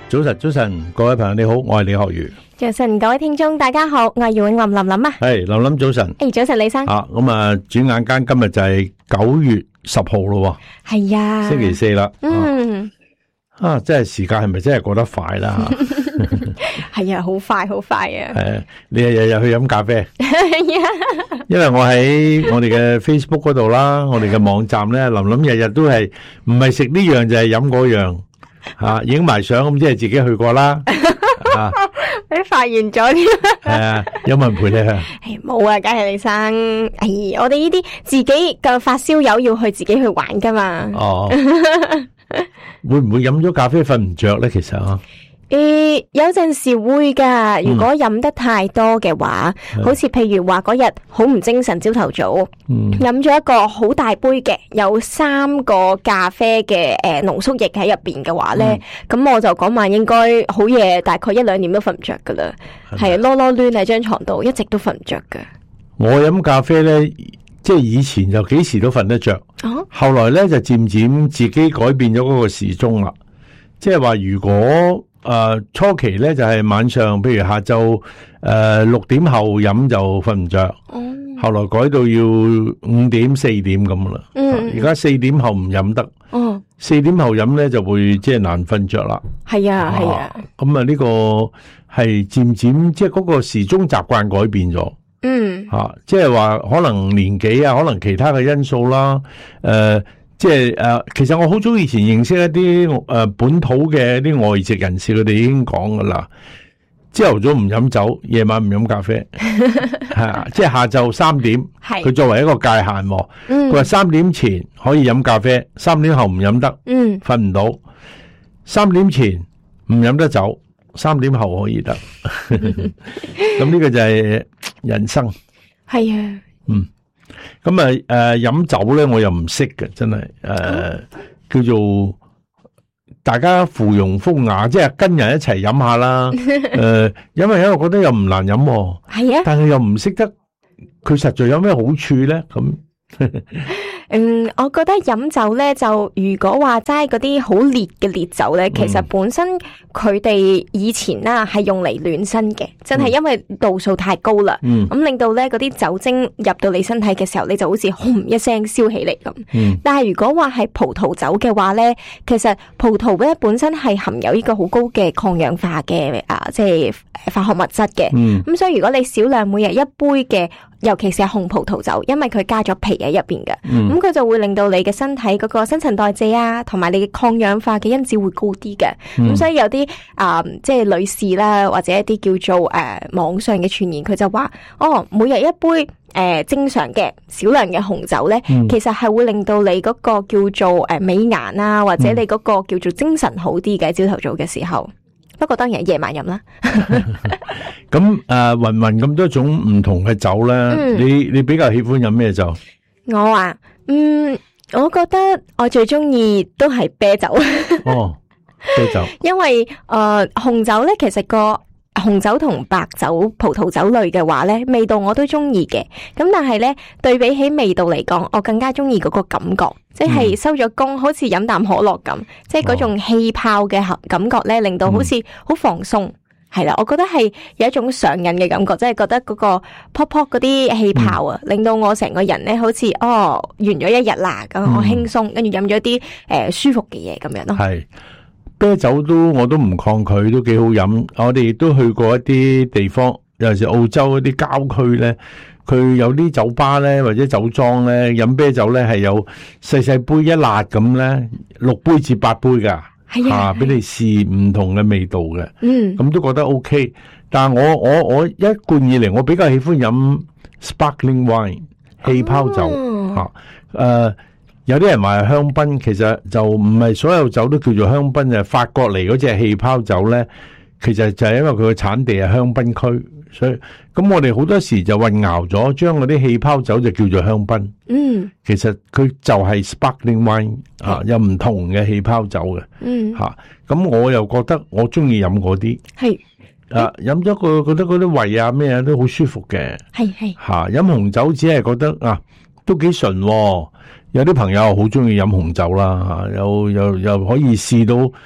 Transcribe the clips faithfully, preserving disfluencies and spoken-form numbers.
早晨，早晨，各位朋友你好，我係李學儒。 早晨，各位聽眾大家好，我係姚永林林林啊。 係林林早晨。 誒，早晨李生。 啊，咁啊，轉眼間今日就係九月十號咯。 係啊， 星期四啦。 嗯。 啊，真係時間係咪真係過得快啦？ 係啊，好快好快啊！ 係，你日日去飲咖啡。 係啊。 因為我喺我哋嘅 Facebook 嗰度啦，我哋嘅網站咧，林林日日都係唔係食呢樣就係飲嗰樣。吓，影埋相咁，即係自己去過啦。啊， 你發現咗啲？ 係啊，有冇人陪你去？ 誒，冇啊，梗係李生。哎，我哋呢啲自己嘅發燒友要去自己去玩噶嘛。 哦，會唔會飲咗咖啡瞓唔着咧？其實啊。 誒，有陣時會噶，如果飲得太多嘅話，嗯、好似譬如話嗰日好唔精神，朝頭早飲咗、嗯、一個好大杯嘅，有三個咖啡嘅誒濃縮液喺入邊嘅話咧，咁、嗯、我就嗰晚應該好夜，大概一兩點都瞓唔着噶啦，係囉囉攣喺張床度，一直都瞓唔着噶。我飲咖啡咧，即係以前就幾時都瞓得着，啊、後來咧就漸漸自己改變咗嗰個時鐘啦，即係話如果。誒、呃，初期咧就係、是、晚上，譬如下晝誒六點後飲就瞓唔着，嗯、後來改到要五點四點咁啦。嗯，而家四點後唔飲得，哦，四點後飲咧就會即係難瞓着啦。 係啊，係啊。咁啊， 呢個係漸漸即係嗰個時鐘習慣改變咗。嗯，吓、啊，即係話可能年紀啊，可能其他嘅因素啦，誒、呃。即係誒、呃，其實我好早以前認識一啲誒、呃、本土嘅啲外籍人士，佢哋已經講噶啦。朝頭早唔飲酒，夜晚唔飲咖啡，係啊，即係下晝三點，佢作為一個界限。佢話三點前可以飲咖啡，三點後唔飲得，嗯，瞓唔到。三點前唔飲得酒，三點後可以得。咁呢個就係人生。係啊，嗯。咁啊，誒、呃，飲酒咧，我又唔識嘅，真係，誒、呃，嗯、叫做大家附庸風雅，即係跟人一齊飲下啦，誒、呃，因為因為我覺得又唔難飲，係啊，但係又唔識得佢實在有咩好處咧，咁。 嗯，我覺得飲酒咧，就如果話齋嗰啲好烈嘅烈酒咧，其實本身佢哋以前啦係用嚟暖身嘅，真係因為度數太高啦，咁、嗯、令到咧嗰啲酒精入到你身體嘅時候，你就好似轟一聲燒起嚟咁。嗯、但係如果話係葡萄酒嘅話咧，其實葡萄咧本身係含有呢個好高嘅抗氧化嘅啊，即係化學物質嘅。咁、嗯、所以如果你少量每日一杯嘅，尤其是係紅葡萄酒，因為佢加咗皮喺入邊嘅，咁佢、嗯、就會令到你嘅身體嗰個新陳代謝啊，同埋你嘅抗氧化嘅因子會高啲嘅。咁、嗯、所以有啲啊、呃，即係女士啦，或者一啲叫做誒、呃、網上嘅傳言，佢就話哦，每日一杯誒、呃、正常嘅少量嘅紅酒咧，嗯、其實係會令到你嗰個叫做誒美顏啊，或者你嗰個叫做精神好啲嘅朝頭早嘅時候。不過當然係夜晚飲啦。 咁誒，芸芸咁多種唔同嘅酒咧，嗯、你你比較喜歡飲咩酒？ 我啊，嗯，我覺得我最中意都係啤酒。 哦，啤酒。因為誒、呃、紅酒咧，其實個紅酒同白酒、葡萄酒類嘅話咧，味道我都中意嘅。咁但係咧，對比起味道嚟講，我更加中意嗰個感覺。即係收咗工，好似飲啖可樂咁，即係嗰種氣泡嘅感覺咧，令到好似好放鬆，係啦、嗯。我覺得係有一種上癮嘅感覺，即係覺得嗰個噗噗嗰啲氣泡啊，嗯、令到我成個人咧好似哦完咗一日啦，咁我輕鬆，跟住飲咗啲誒舒服嘅嘢咁樣咯。係啤酒都我都唔抗拒，都幾好飲。我哋亦都去過一啲地方，尤其是澳洲嗰啲郊區咧。佢有啲酒吧咧，或者酒莊咧，飲啤酒咧係有細細杯一辣咁咧，六杯至八杯噶，吓俾你試唔同嘅味道嘅。嗯，咁都覺得 OK。但係我我我一貫以嚟，我比較喜歡飲 sparkling wine 氣泡酒吓。誒，有啲人話係香檳，其實就唔係所有酒都叫做香檳，就係法國嚟嗰隻氣泡酒咧，其實就係因為佢嘅產地係香檳區。所以咁我哋好多時就混淆咗，將嗰啲氣泡酒就叫做香檳。嗯，其實佢就係 sparkling wine 啊，有唔同嘅氣泡酒嘅。嗯，吓咁我又覺得我中意飲嗰啲。係啊，飲咗個覺得嗰啲胃啊咩啊都好舒服嘅。係係吓飲紅酒只係覺得啊都幾純。有啲朋友好中意飲紅酒啦，吓又又又可以試到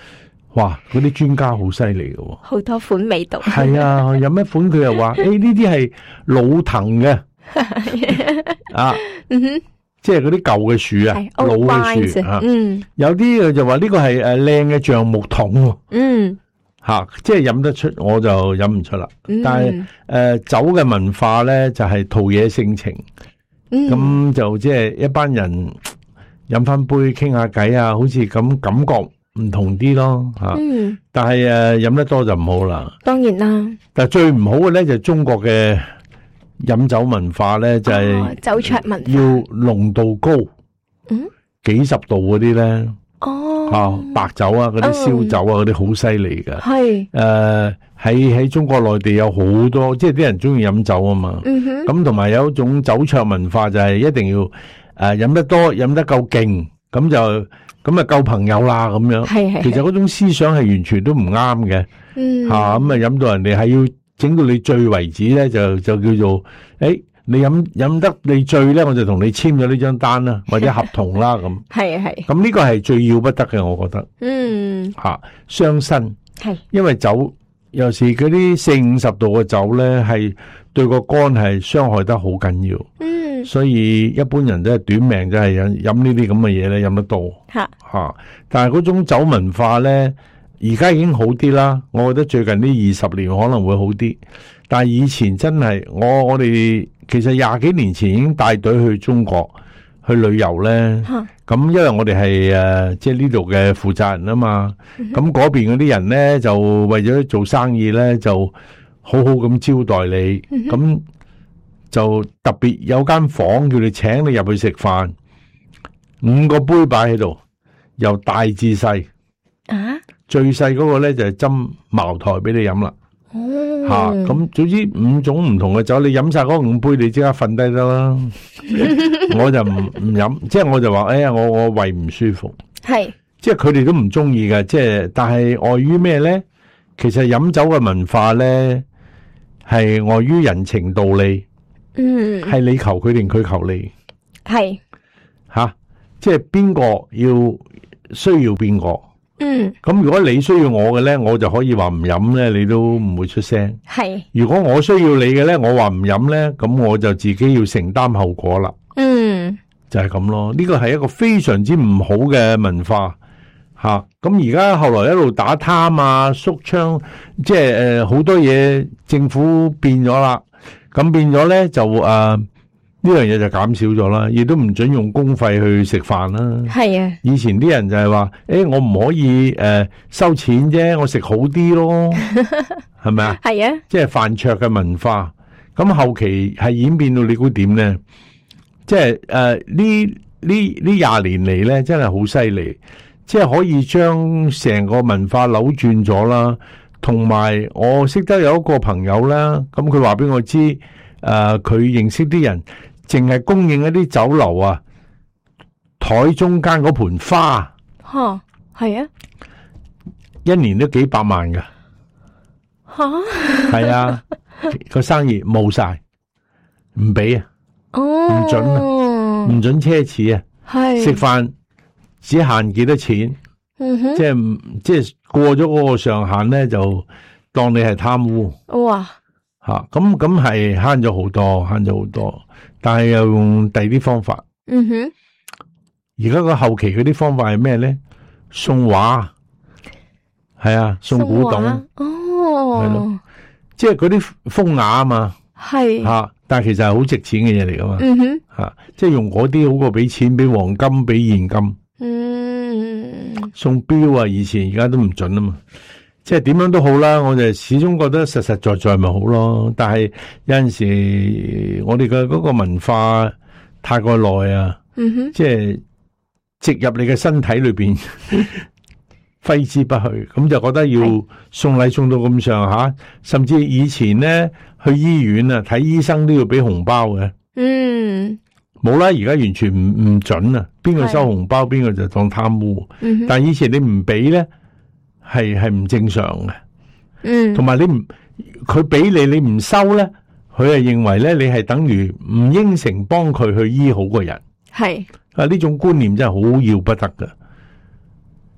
哇！嗰啲專家好犀利嘅喎， 好多款味道。 係啊，飲一款佢又話，誒呢啲係老藤嘅啊， 嗯哼， 即係嗰啲舊嘅樹啊， 係老 old 嘅 vines 樹啊。 嗯有啲佢就話呢個係誒靚嘅橡木桶喎。 嗯吓、即係飲得出，我就飲唔出啦。 嗯但係誒、呃、酒嘅文化咧，就係陶冶性情，咁、 嗯就即係一班人飲翻杯傾下偈啊，好似咁感覺唔同啲咯吓。 嗯， 但係誒飲得多就唔好啦。 當然啦， 但係最唔好嘅咧就係中國嘅飲酒文化咧，就係、 哦酒桌文化要濃度高， 嗯幾十度嗰啲咧。 哦， 啊，白酒啊，嗰啲燒酒啊，嗰啲好犀利噶。 係， 誒喺喺中國內地有好多，即係啲人中意飲酒啊嘛。 嗯哼， 咁同埋有一種酒桌文化，就係一定要誒飲得多，飲得夠勁，咁就咁啊夠朋友啦咁樣。 係係， 其實嗰種思想係完全都唔啱嘅嗯嚇。咁啊飲到人哋係要整到你醉為止咧，就就叫做誒。你飲飲得你醉咧，我就同你簽咗呢張單啦，或者合同啦咁。 係係， 咁呢個係最要不得嘅，我覺得嗯嚇傷身， 係， 因為酒有時嗰啲四五十度嘅酒咧，係對個肝係傷害得好緊要。 嗯所以一般人都係短命，就係飲飲呢啲咁嘅嘢咧，飲得多嚇， 嚇。但係嗰種酒文化咧，而家已經好啲啦。我覺得最近呢二十年可能會好啲，但係以前真係我我哋。其實廿幾年前已經帶隊去中國去旅遊咧，咁因為我哋係誒即係呢度嘅負責人啊嘛，咁嗰邊嗰啲人咧就為咗做生意咧就好好咁招待你，咁就特別有間房叫你請你入去食飯，五個杯擺喺度，由大至細， 啊， 最細嗰個咧就係斟茅台俾你飲啦。 哦， 吓咁，總之五種唔同嘅酒，你飲晒嗰五杯，你即刻瞓低得啦。我就唔唔飲，即係我就話，哎呀，我我胃唔舒服。 係， 即係佢哋都唔中意嘅，即係但係礙於咩咧？其實飲酒嘅文化咧，係礙於人情道理， 嗯， 係你求佢定佢求你係， 吓，即係邊個要需要邊個。 嗯， 咁如果你需要我嘅咧，我就可以話唔飲咧，你都唔會出聲。 係， 如果我需要你嘅咧，我話唔飲咧，咁我就自己要承擔後果啦。 嗯， 就係咁咯。呢個係一個非常之唔好嘅文化吓。咁而家後來一路打貪啊、縮槍，即係誒好多嘢，政府變咗啦。咁變咗咧就誒。呃呢樣嘢就減少咗啦，亦都唔准用公費去食飯啦。 係啊， 以前啲人就係話，誒、欸，我唔可以誒、呃、收錢啫，我食好啲咯，係咪啊？ 係啊， 即係飯桌嘅文化。咁後期係演變到你估點咧？即係誒呢呢呢廿年嚟咧，真係好犀利，即係可以將成個文化扭轉咗啦。同埋我識得有一個朋友啦，咁佢話俾我知，誒、呃、佢認識啲人。淨係供應一啲酒樓啊，台中間嗰盆花， 吓係啊， 一年都幾百萬噶， 吓係啊，個生意冇晒，唔俾啊， 哦， 唔准啊，唔准奢侈啊， 係食飯只限幾多錢， 嗯哼， 即係唔即係過咗嗰個上限咧，就當你係貪污， 哇， 吓咁咁係慳咗好多，慳咗好多。但係又用第二啲方法， 嗯哼， 而家個後期嗰啲方法係咩咧？送畫，係啊，送古董， 哦， 係咯，即係嗰啲風雅啊嘛， 係吓、啊，但係其實係好值錢嘅嘢嚟噶嘛， 嗯哼， 吓、啊，即係用嗰啲好過俾錢，俾黃金，俾現金， 嗯， 送錶啊，以前而家都唔准啊嘛。即係點樣都好啦，我就始終覺得實實在在咪好咯。但係有陣時我哋嘅嗰個文化太過耐啊， 嗯哼， 即係植入你嘅身體裏邊揮之不去，咁就覺得要送禮送到咁上下，甚至以前咧去醫院啊睇醫生都要俾紅包嘅， 嗯， 冇啦，而家完全唔唔准啊，邊個收紅包邊個就當貪污， 嗯哼， 但係以前你唔俾咧。係係唔正常嘅， 嗯， 同埋你唔佢俾你，你唔收咧，佢係認為咧你係等於唔應承幫佢去醫好個人， 係啊呢種觀念真係好要不得噶，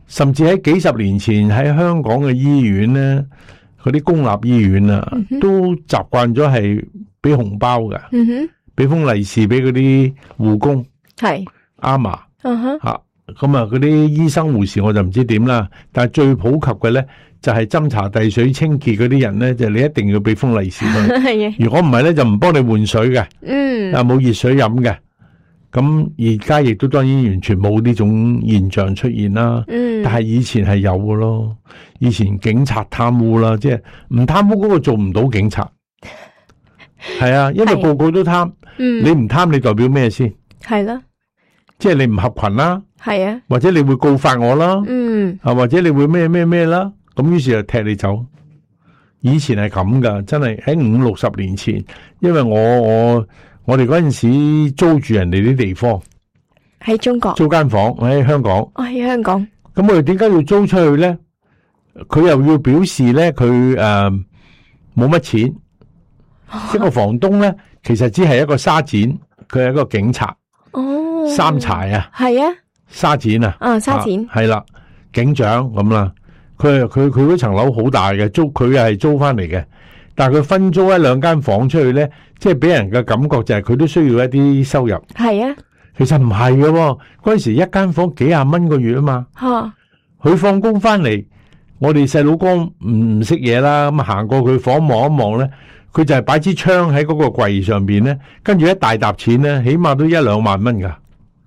甚至喺幾十年前喺香港嘅醫院咧，嗰啲公立醫院啊， 嗯都習慣咗係俾紅包㗎， 嗯哼， 俾封利是俾嗰啲護工係， 阿嫲嗯哼， 吓，咁啊嗰啲醫生護士我就唔知點啦，但係最普及嘅咧就係斟茶遞水清潔嗰啲人咧，就你一定要俾封利是佢， 係嘅， 如果唔係咧就唔幫你換水嘅， 嗯， 啊冇熱水飲嘅。咁而家亦都當然完全冇呢種現象出現啦， 嗯， 但係以前係有嘅咯。以前警察貪污啦，即係唔貪污嗰個做唔到警察，係啊，因為係個個都貪， 嗯， 你唔貪你代表咩先？ 係啦， 即係你唔合群啦， 係啊， 或者你會告發我啦， 嗯， 啊或者你會咩咩咩啦，咁於是就踢你走。以前係咁噶，真係喺五六十年前，因為我我。我哋嗰陣時租住人哋啲地方， 喺中國， 租間房喺香港。 我喺香港， 咁我哋點解要租出去咧？佢又要表示咧，佢誒冇乜錢。一個房東咧，其實只係一個沙展，佢係一個警察。 哦， 三柴啊， 係啊， 沙展啊， 啊沙展係啦，警長咁啦。佢佢佢嗰層樓好大嘅，租佢又係租翻嚟嘅。但係佢分租一兩間房出去咧，即係俾人嘅感覺就係佢都需要一啲收入。 係啊， 其實唔係嘅，嗰陣時一間房幾廿蚊個月啊嘛。 吓， 佢放工翻嚟，我哋細佬哥唔唔識嘢啦，咁行過佢房望一望咧，佢就係擺支槍喺嗰個櫃上邊咧，跟住一大沓錢咧，起碼都一兩萬蚊噶。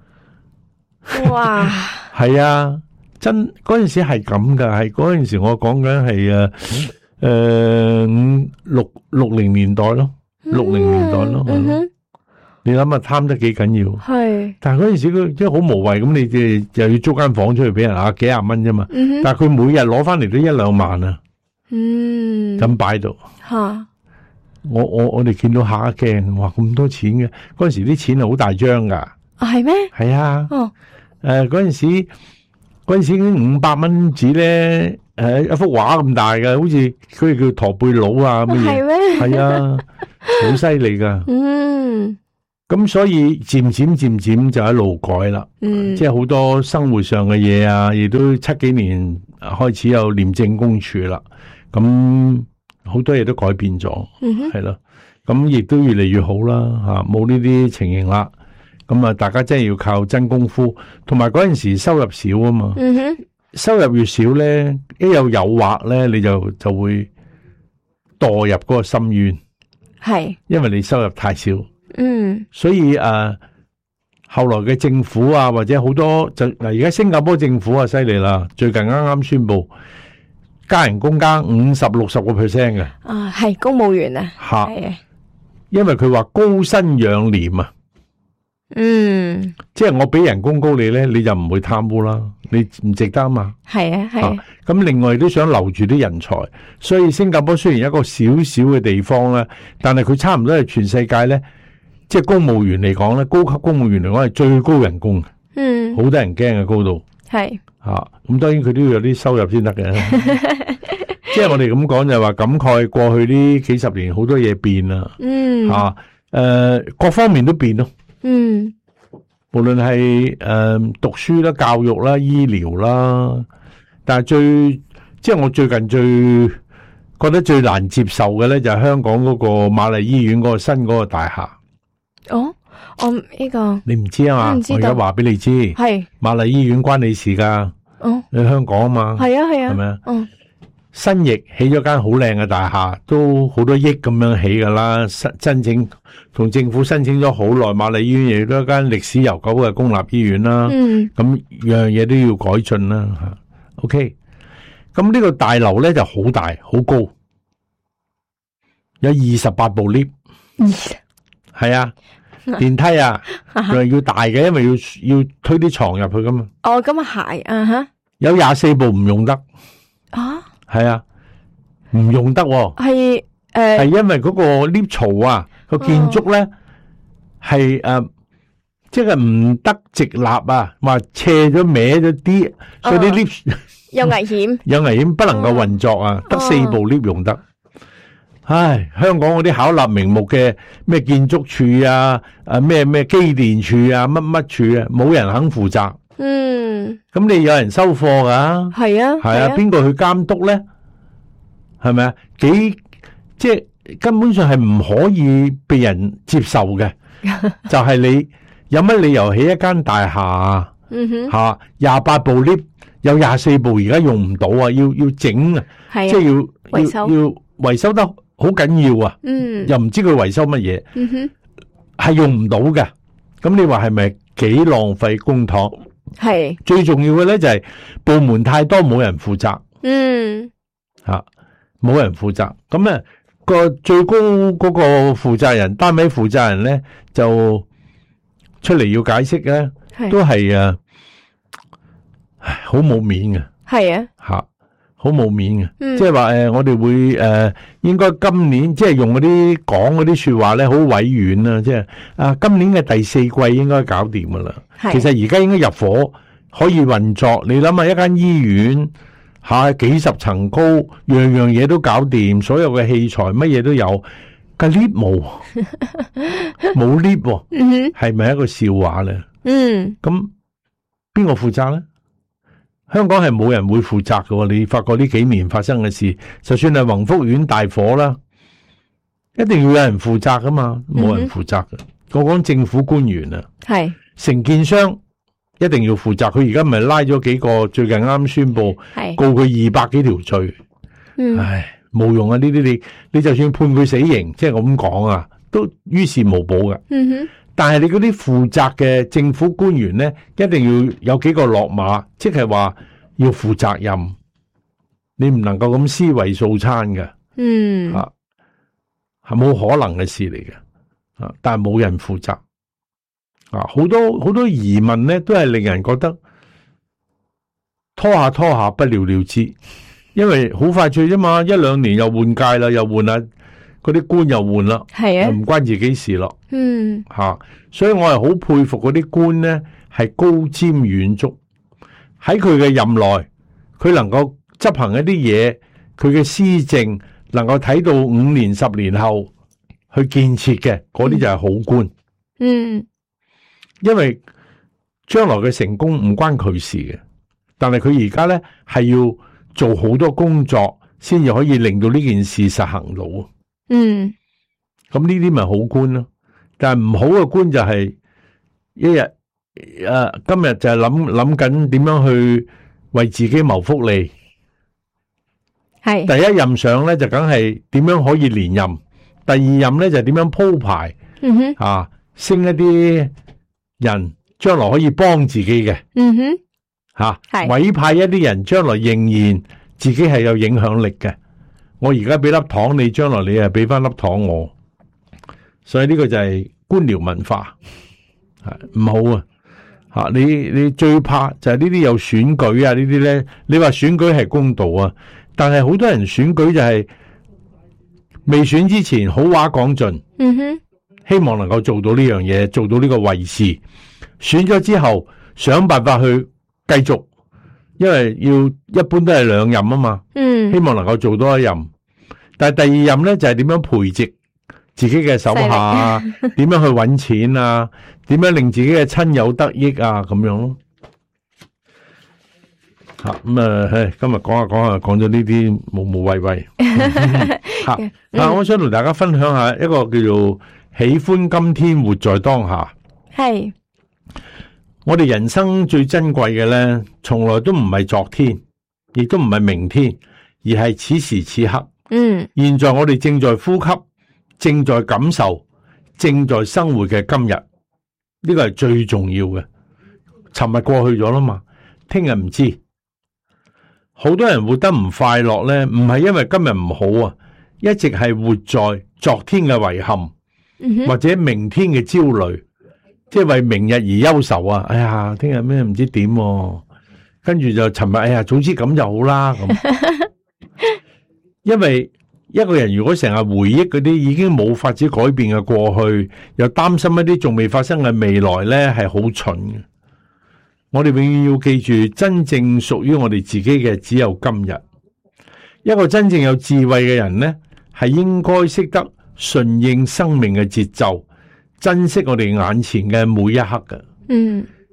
哇， 係啊，真嗰陣時係咁噶，係嗰陣時我講緊係誒。誒，五六六零年代咯，六零年代咯， 嗯哼， 你諗下貪得幾緊要？ 係， 但係嗰陣時佢即係好無謂，咁你哋又要租間房出去俾人啊，幾廿蚊啫嘛。 嗯哼， 但係佢每日攞翻嚟都一兩萬啊， 嗯， 咁擺度。 吓， 我我我哋見到下一驚，哇咁多錢嘅，嗰陣時啲錢係好大張噶。 啊係咩？ 係啊， 哦， 誒嗰陣時嗰陣時五百蚊紙咧。誒，一幅畫咁大嘅，好似佢哋叫駝背佬啊咁嘅嘢， 係咩？ 係啊，好犀利噶。 嗯， 咁所以漸漸漸漸就一路改啦。 嗯， 即係好多生活上嘅嘢啊，亦都七幾年開始有廉政公署啦。咁好多嘢都改變咗， 嗯哼， 係咯。咁亦都越嚟越好啦，吓冇呢啲情形啦。咁啊，大家真係要靠真功夫，同埋嗰陣時收入少啊嘛。 嗯哼。 收入越少咧，一有誘惑咧，你就就會墮入嗰個深淵， 係， 因為你收入太少， 嗯， 所以誒、呃，後來嘅政府啊，或者好多就嗱，而家新加坡政府啊，犀利啦，最近啱啱宣布加人工加五十六十個 percent 嘅， 啊，係公務員啊， 吓， 係啊， 因為佢話高薪養廉啊。 嗯， 即係我俾人工高你咧，你就唔會貪污啦，你唔值得啊嘛。 係啊，係啊， 咁另外都想留住啲人才，所以新加坡雖然一個小小嘅地方咧，但係佢差唔多係全世界咧，即係公務員嚟講咧，高級公務員嚟講係最高人工嘅， 嗯， 好多人驚嘅高度係， 吓。咁當然佢都要有啲收入先得嘅。即係我哋咁講就係話感慨過去呢幾十年好多嘢變啦， 嗯， 吓，誒，各方面都變咯。 嗯， 無論係誒讀書啦、教育啦、醫療啦，但係最即係我最近最覺得最難接受嘅咧，就係香港嗰個瑪麗醫院嗰個新嗰個大廈。 哦，我呢個你唔知啊嘛？ 唔知道我而家話俾你知， 係， 瑪麗醫院關你事噶， 哦， 你香港啊嘛， 係啊，係啊， 係咪啊？ 嗯， 新翼起咗間好靚嘅大廈，都好多億咁樣起噶啦，申申請同政府申請咗好耐，瑪麗醫院亦都一間歷史悠久嘅公立醫院啦。 嗯， 咁樣嘢都要改進啦吓。OK，咁呢個大樓咧就好大好高，有二十八部 lift，係啊，電梯啊，仲係要大嘅，因為要要推啲床入去噶嘛。 哦，咁啊係，啊哈， 有廿四部唔用得， 啊， 係啊，唔用得喎。 係係誒， 因為嗰個 lift 槽啊，個建築咧係誒，即係唔得直立啊，話斜咗歪咗啲，所以啲 lift 有危險， 有危險，不能夠運作啊，得四部 lift 用得。唉，香港嗰啲巧立名目嘅咩建築署啊，誒咩咩機電署啊，乜乜署啊，冇人肯負責。 嗯， 咁你有人收貨噶， 係啊， 係啊，邊個去監督咧？係咪啊？幾即係根本上係唔可以被人接受嘅，就係你有乜理由起一間大廈啊？ 嗯哼， 吓廿八部 lift 有廿四部而家用唔到啊，要要整啊， 係即係要維修要要維修得好緊要啊， 嗯， 又唔知佢維修乜嘢， 嗯哼， 係用唔到嘅。咁你話係咪幾浪費公帑？ 係， 最重要嘅咧就係部門太多，冇人負責嗯， 吓，冇人負責。咁啊個最高嗰個負責人，單位負責人咧就出嚟要解釋咧， 係， 都係啊，唉好冇面嘅係啊， 吓，好冇面嘅。 嗯即係話誒，我哋會誒、呃，應該今年即係用嗰啲講嗰啲說話咧，好委婉啦。即係啊，今年嘅第四季應該搞掂噶啦。 係其實而家應該入伙可以運作。你諗下，一間醫院吓、啊、幾十層高，樣樣嘢都搞掂，所有嘅器材乜嘢都有，個 lift 冇，冇 lift 喎， 嗯哼， 係咪一個笑話咧？ 嗯， 咁邊個負責咧？香港係冇人會負責嘅。你發覺呢幾年發生嘅事，就算係宏福苑大火啦，一定要有人負責噶嘛，冇人負責嘅。我講政府官員啊， 係， 承建商一定要負責。佢而家咪拉咗幾個，最近啱宣布係， 告佢二百幾條罪， 嗯， 唉，冇用啊！呢啲你你就算判佢死刑，即係我咁講啊，都於事無補嘅。 嗯哼， 但係你嗰啲負責嘅政府官員咧，一定要有幾個落馬，即係話要負責任。你唔能夠咁思維素餐嘅， 嗯， 啊，係冇可能嘅事嚟嘅，啊，但係冇人負責，啊，好多好多疑問咧，都係令人覺得拖下拖下不了了之，因為好快脆啫嘛，一兩年又換屆啦，又換啦，嗰啲官又換啦， 係啊， 唔關自己事咯。 嗯， 吓、啊，所以我係好佩服嗰啲官咧，係高瞻遠矚，喺佢嘅任內，佢能夠執行一啲嘢，佢嘅施政能夠睇到五年、十年後去建設嘅，嗰啲就係好官。 嗯， 因為將來嘅成功唔關佢事嘅，但係佢而家咧係要做好多工作，先至可以令到呢件事實行到。 嗯， 咁呢啲咪好官咯？但係唔好嘅官就係一日誒、啊，今日就係諗諗緊點樣去為自己謀福利。 係， 第一任上咧就梗係點樣可以連任，第二任咧就點樣鋪排嗯哼， 啊，升一啲人將來可以幫自己嘅嗯哼， 吓， 係委派一啲人將來仍然自己係有影響力嘅。我而家俾粒糖你，將來你係俾翻粒糖我，所以呢個就係官僚文化，係唔好啊！吓，你你最怕就係呢啲有選舉啊，呢啲咧，你話選舉係公道啊，但係好多人選舉就係未選之前好話講盡， 嗯哼， 希望能夠做到呢樣嘢，做到呢個位置，選咗之後想辦法去繼續，因為要一般都係兩任啊嘛， 嗯希，望能夠做多一任。但係第二任咧就係點樣培植自己嘅手下啊，點樣去搵錢啊，點樣令自己嘅親友得益啊，咁樣咯。吓咁啊，唉，今日講下講下，講咗呢啲無無謂謂。吓啊，我想同大家分享下一個叫做喜歡今天，活在當下。 係， 我哋人生最珍貴嘅咧，從來都唔係昨天，亦都唔係明天，而係此時此刻。 嗯， 現在我哋正在呼吸，正在感受，正在生活嘅今日，呢個係最重要嘅。尋日過去咗啦嘛，聽日唔知。好多人活得唔快樂咧，唔係因為今日唔好啊，一直係活在昨天嘅遺憾， 嗯哼， 或者明天嘅焦慮，即係為明日而憂愁啊！哎呀，聽日咩唔知點喎，跟住就尋日，哎呀，早知咁就好啦咁。因為一個人如果成日回憶嗰啲已經冇法子改變嘅過去，又擔心一啲仲未發生嘅未來咧，係好蠢嘅。我哋永遠要記住，真正屬於我哋自己嘅只有今日。一個真正有智慧嘅人咧，係應該識得順應生命嘅節奏，珍惜我哋眼前嘅每一刻嘅。 嗯，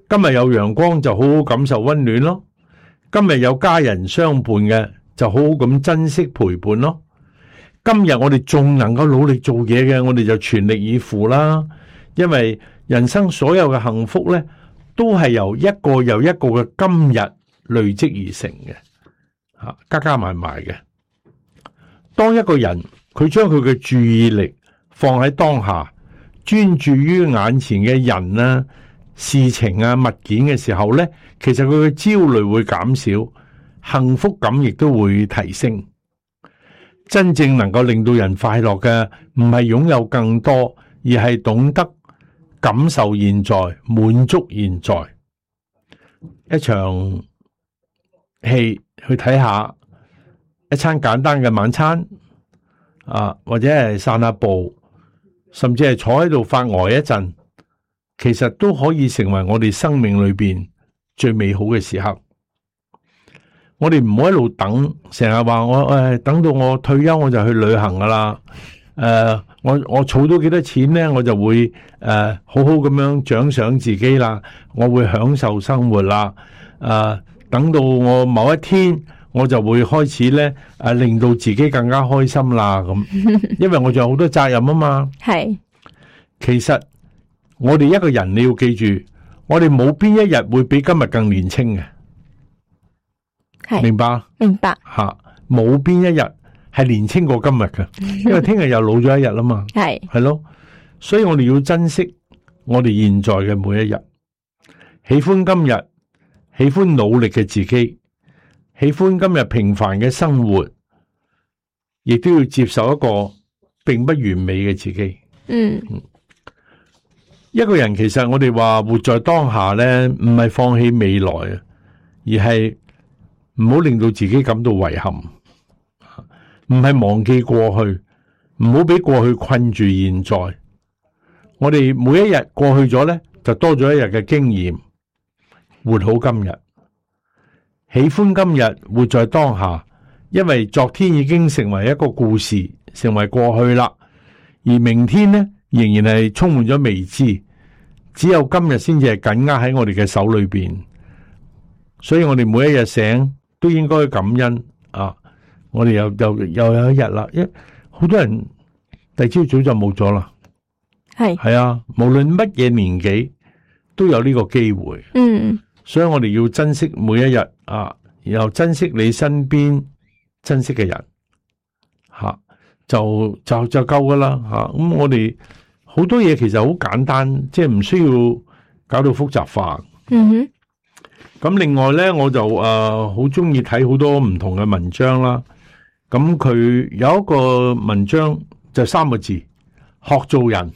今日有陽光就好好感受溫暖咯，今日有家人相伴嘅就好好咁珍惜陪伴咯。今日我哋仲能夠努力做嘢嘅，我哋就全力以赴啦。因為人生所有嘅幸福咧，都係由一個又一個嘅今日累積而成嘅，吓加加埋埋嘅。當一個人佢將佢嘅注意力放喺當下，專注於眼前嘅人啊、事情啊、物件嘅時候咧，其實佢嘅焦慮會減少，幸福感亦都會提升。真正能夠令到人快樂嘅，唔係擁有更多，而係懂得感受現在，滿足現在。一場戲去睇下，一餐簡單嘅晚餐啊，或者係散下步，甚至係坐喺度發呆一陣，其實都可以成為我哋生命裏邊最美好嘅時刻。我哋唔好一路等，成日話我誒、哎，等到我退休我就去旅行噶啦。誒、呃，我我儲到幾多錢咧，我就會誒、呃、好好咁樣獎賞自己啦。我會享受生活啦。誒、呃，等到我某一天，我就會開始咧誒、呃，令到自己更加開心啦。咁，因為我仲有好多責任啊嘛。係，其實我哋一個人你要記住，我哋冇邊一日會比今日更年輕嘅。明白，明白吓，冇邊一日係年輕過今日嘅，因為聽日又老咗一日啦嘛。係係咯，所以我哋要珍惜我哋現在嘅每一日，喜歡今日，喜歡努力嘅自己，喜歡今日平凡嘅生活，亦都要接受一個並不完美嘅自己。嗯，一個人其實我哋話活在當下咧，唔係放棄未來啊，而係唔好令到自己感到遺憾，唔係忘記過去，唔好俾過去困住現在。我哋每一日過去咗咧，就多咗一日嘅經驗，活好今日，喜歡今日，活在當下。因為昨天已經成為一個故事，成為過去啦，而明天呢，仍然係充滿咗未知，只有今日先至係緊握喺我哋嘅手裏邊。所以我哋每一日醒，都應該感恩啊！我哋又又又有一日啦，一好多人第朝早就冇咗啦。係係啊，無論乜嘢年紀都有呢個機會。嗯，所以我哋要珍惜每一日啊，然後珍惜你身邊珍惜嘅人，吓、啊、就就就夠噶啦吓。咁、啊、我哋好多嘢其實好簡單，即係唔需要搞到複雜化。嗯哼。咁另外咧，我就誒好中意睇好多唔同嘅文章啦。咁佢有一個文章就三個字：學做人。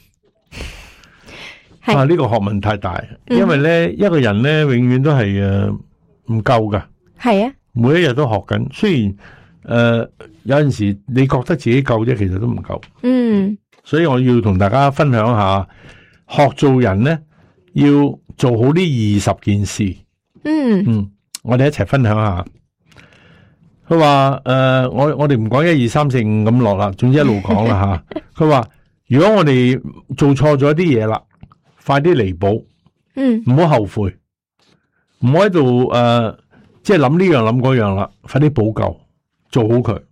啊，呢、這個學問太大，因為咧、嗯、一個人咧永遠都係誒唔夠噶。係啊，每一日都學緊。雖然誒、呃、有陣時你覺得自己夠啫，其實都唔夠。嗯，所以我要同大家分享下，學做人咧要做好呢二十件事。嗯嗯，我哋一齊分享下。佢話誒，我我哋唔講一二三四五咁落啦，總之一路講啦吓。佢話如果我哋做錯咗啲嘢啦，快啲彌補。嗯，唔好後悔，唔好喺度誒，即係諗呢樣諗嗰樣啦，快啲補救，做好佢。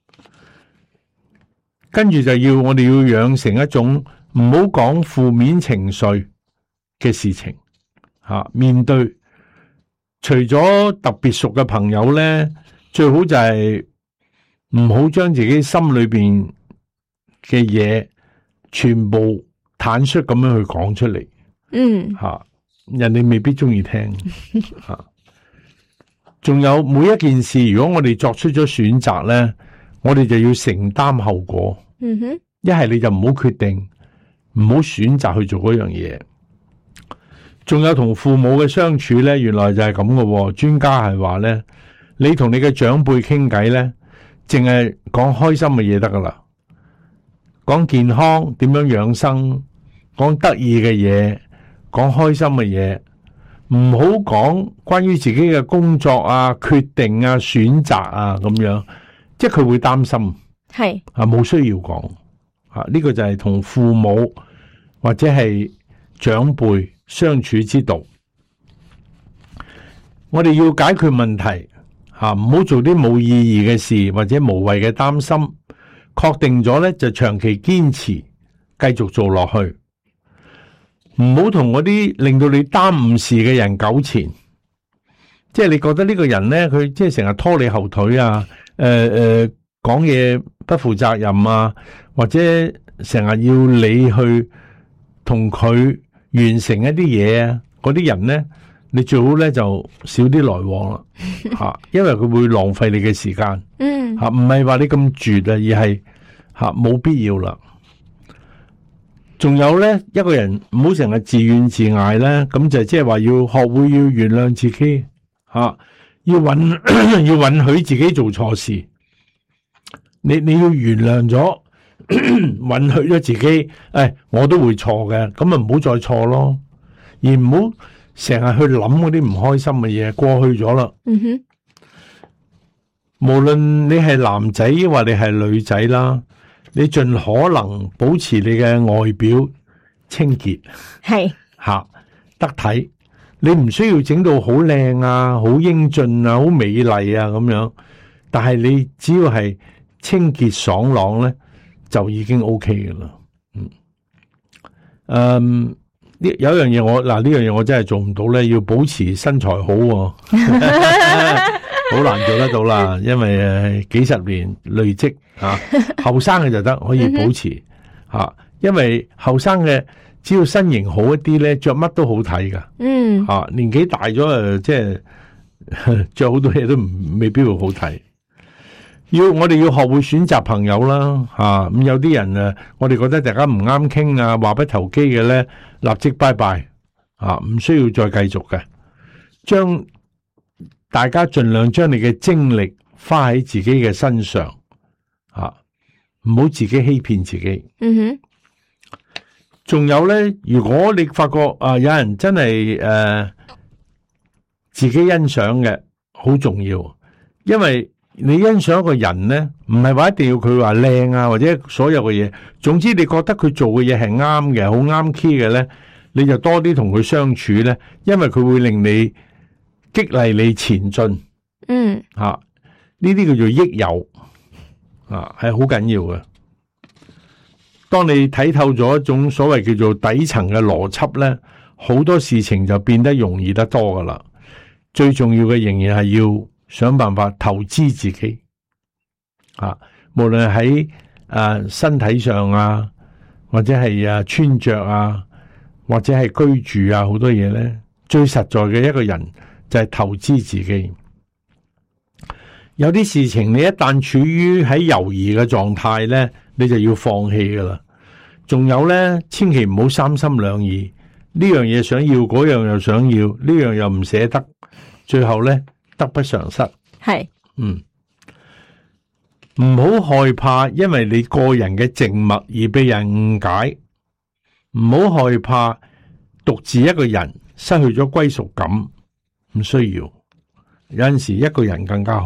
跟住就要我哋要養成一種唔好講負面情緒嘅事情吓、啊，面對。除咗特別熟嘅朋友咧，最好就係唔好將自己心裏邊嘅嘢全部坦率咁樣去講出嚟。嗯，吓、啊、人哋未必中意聽。吓、啊，仲有每一件事，如果我哋作出咗選擇咧，我哋就要承擔後果。嗯哼，一係你就唔好決定，唔好選擇去做嗰樣嘢。仲有同父母嘅相處咧，原來就係咁嘅。專家係話咧，你同你嘅長輩傾偈咧，淨係講開心嘅嘢得噶啦，講健康點樣養生，講得意嘅嘢，講開心嘅嘢，唔好講關於自己嘅工作啊、決定啊、選擇啊咁樣，即係佢會擔心。係啊，冇需要講啊，呢個就係同父母或者係長輩相處之道。 我哋要解決問題吓，唔好做啲冇意義嘅事或者無謂嘅擔心。確定咗咧，就長期堅持，繼續做落去。唔好同嗰啲令到你耽誤事嘅人糾纏。即係你覺得呢個人咧，佢即係成日拖你後腿啊，誒誒，講嘢不負責任啊，或者成日要你去同佢完成一啲嘢啊，嗰啲人咧，你最好咧就少啲來往啦，吓，因為佢會浪費你嘅時間。嗯，吓，唔係話你咁絕啊，而係吓冇必要啦。仲有咧，一個人唔好成日自怨自艾咧，咁就即係話要學會要原諒自己，吓，要允要允許自己做錯事。你你要原諒咗，允許咗自己，誒，我都會錯嘅，咁咪唔好再錯咯，而唔好成日去諗嗰啲唔開心嘅嘢，過去咗啦。嗯哼，無論你係男仔或你係女仔啦，你盡可能保持你嘅外表清潔，係吓得體。你唔需要整到好靚啊、好英俊啊、好美麗啊咁樣，但係你只要係清潔爽朗咧，就已經 OK 嘅啦。嗯，嗯，呢有一樣嘢我嗱呢樣嘢我真係做唔到咧，要保持身材好喎，好難做得到啦，因為誒幾十年累積吓，後生嘅就得可以保持吓，因為後生嘅只要身形好一啲咧，着乜都好睇噶。嗯，吓年紀大咗誒，即係着好多嘢都唔未必會好睇。要我哋要學會選擇朋友啦，吓、啊、咁有啲人誒，我哋覺得大家唔啱傾啊，話不投機嘅咧，立即拜拜，啊唔需要再繼續嘅，將大家盡量將你嘅精力花喺自己嘅身上，啊唔好自己欺騙自己。嗯哼，仲有咧，如果你發覺啊有人真係誒、呃、自己欣賞嘅，好重要，因為你欣賞一個人咧，唔係話一定要佢話靚啊，或者所有嘅嘢。總之你覺得佢做嘅嘢係啱嘅，好啱 key 嘅咧，你就多啲同佢相處咧，因為佢會令你激勵你前進。嗯，吓呢啲叫做益友啊，係好緊要嘅。當你睇透咗一種所謂叫做底層嘅邏輯咧，好多事情就變得容易得多噶啦。最重要嘅仍然係要想辦法投資自己，啊，無論喺誒身體上啊，或者係啊穿着啊，或者係居住啊，好多嘢咧，最實在嘅一個人就係投資自己。有啲事情你一旦處於喺猶豫嘅狀態咧，你就要放棄噶啦。仲有咧，千祈唔好三心兩意，呢樣嘢想要，嗰樣又想要，呢樣又唔捨得，最後咧，得不償失。係，嗯，唔好害怕，因為你個人嘅靜默而被人誤解。唔好害怕獨自一個人失去咗歸屬感，唔需要。有陣時一個人更加好。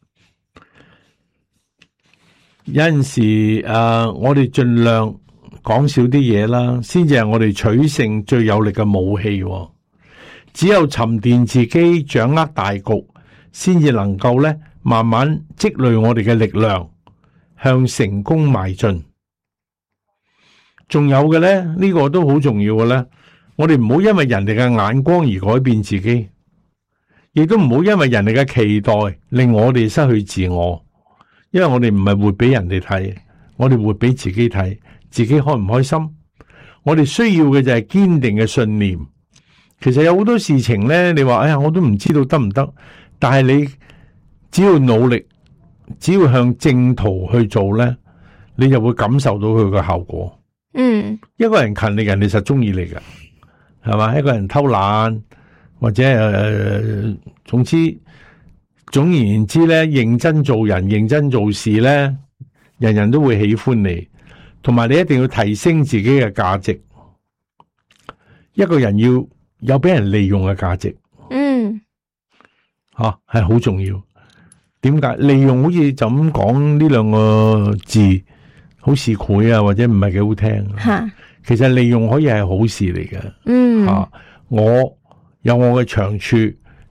有陣時誒、呃，我哋盡量講少啲嘢啦，先至係我哋取勝最有力嘅武器。只有沉澱自己，掌握大局，先至能夠咧慢慢積累我哋嘅力量，向成功邁進。仲有嘅咧，呢個都好重要嘅咧，我哋唔好因為人哋嘅眼光而改變自己，亦都唔好因為人哋嘅期待令我哋失去自我。因為我哋唔係活俾人哋睇，我哋活俾自己睇，自己開唔開心。我哋需要嘅就係堅定嘅信念。其實有好多事情咧，你話哎呀，我都唔知道得唔得，但係你只要努力，只要向正途去做咧，你就會感受到佢嘅效果。嗯，一個人勤力，人哋實中意你㗎，係嘛？一個人偷懶或者誒、呃，總之總而言之咧，認真做人、認真做事咧，人人都會喜歡你。同埋你一定要提升自己嘅價值。一個人要有俾人利用嘅價值，嗯，吓係好重要。點解利用好似就咁講呢兩個字，好市儈啊，或者唔係幾好聽。吓，其實利用可以係好事嚟嘅。嗯，吓我有我嘅長處，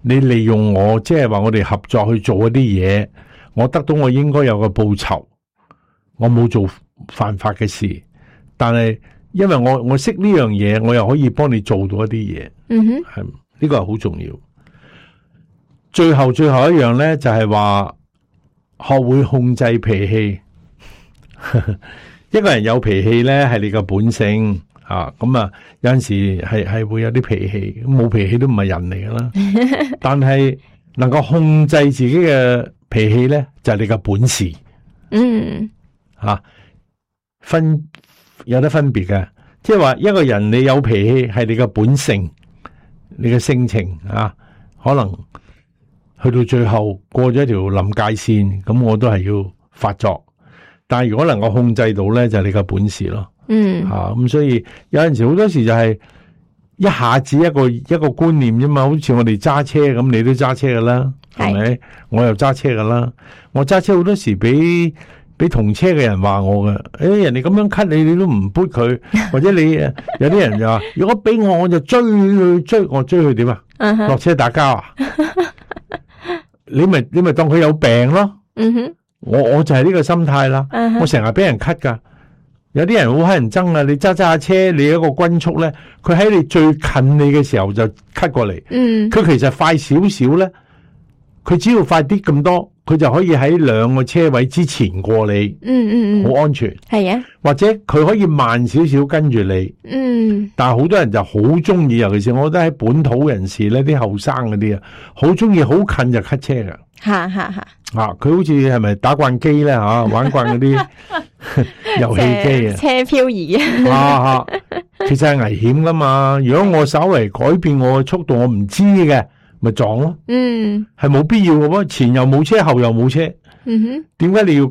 你利用我，即係話我哋合作去做一啲嘢，我得到我應該有個報酬，我冇做犯法嘅事，但係因為我我識呢樣嘢，我又可以幫你做到一啲嘢。 嗯哼， 係呢個係好重要。最後最後一樣咧，就係話學會控制脾氣。一個人有脾氣咧，係你個本性啊。咁啊，有陣時係係會有啲脾氣，冇脾氣都唔係人嚟噶啦。但係能夠控制自己嘅脾氣咧，就係你嘅本事。 嗯， 啊，分有得分別嘅，即係話一個人你有脾氣係你嘅本性，你嘅性情啊，可能去到最後過咗一條臨界線，咁我都係要發作。但係如果能夠控制到咧，就係你嘅本事咯。 嗯， 啊，咁所以有陣時好多時就係一下子一個一個觀念啫嘛，好似我哋揸車咁，你都揸車噶啦，係咪？我又揸車噶啦，我揸車好多時俾俾同車嘅人話我嘅，誒、哎，人哋咁樣 cut 你，你都唔撥佢，或者你有啲人就話，如果俾我，我就追佢追，我追佢點啊？落車打交啊？你咪你咪當佢有病咯。 嗯哼。 我我就係呢個心態啦，uh huh. 我成日俾人 cut 噶，有啲人好乞人憎啊！你揸揸下車，你一個均速咧，佢喺你最近你嘅時候就 cut 過嚟，嗯，佢其實快少少咧，佢只要快啲咁多，佢就可以喺兩個車位之前過你，嗯嗯嗯，好安全，係啊，或者佢可以慢少少跟住你，嗯，但係好多人就好中意，尤其是我覺得喺本土人士咧，啲後生嗰啲啊，好中意好近就 cut 車噶。吓吓吓！啊，佢好似係咪打慣機咧吓，玩慣嗰啲遊戲機啊， 車漂移啊！其實係危險噶嘛。如果我稍微改變我嘅速度，我唔知嘅，咪撞咯。嗯，係冇必要嘅喎，前又冇車，後又冇車。嗯哼，點解你要？